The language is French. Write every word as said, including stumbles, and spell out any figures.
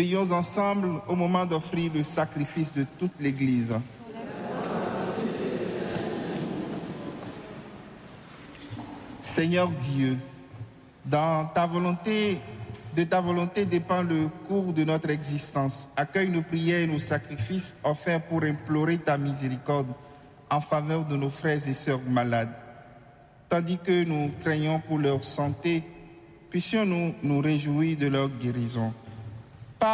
Prions ensemble au moment d'offrir le sacrifice de toute l'Église. Seigneur Dieu, dans ta volonté, de ta volonté dépend le cours de notre existence. Accueille nos prières et nos sacrifices offerts pour implorer ta miséricorde en faveur de nos frères et sœurs malades. Tandis que nous craignons pour leur santé, puissions-nous nous réjouir de leur guérison.